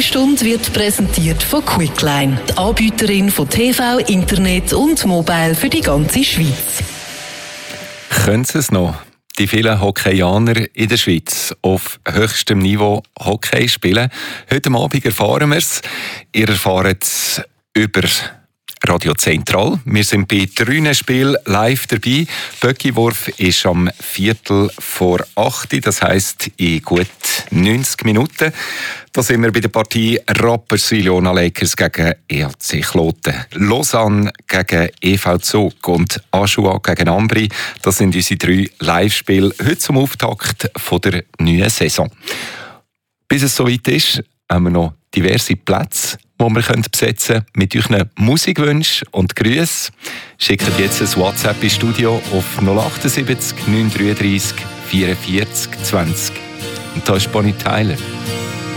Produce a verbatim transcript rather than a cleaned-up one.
Stunde wird präsentiert von Quickline, die Anbieterin von T V, Internet und Mobile für die ganze Schweiz. Können Sie es noch? Die vielen Hockeyaner in der Schweiz auf höchstem Niveau Hockey spielen. Heute Abend erfahren wir es. Ihr erfahrt es über Radio Zentral. Wir sind bei drei Spielen live dabei. Böckiwurf ist am Viertel vor acht, das heisst in gut neunzig Minuten. Da sind wir bei der Partie Rapperswil-Jona Lakers gegen E H C Kloten, Lausanne gegen E V Zug und Aschua gegen Ambri. Das sind unsere drei Live-Spiele heute zum Auftakt von der neuen Saison. Bis es soweit ist, haben wir noch diverse Plätze, die wir besetzen können mit euren Musikwünschen und Grüßen. Schickt jetzt ein WhatsApp ins Studio auf null sieben acht neun drei drei vierundvierzig zwanzig. Und da ist Bonnie Tyler.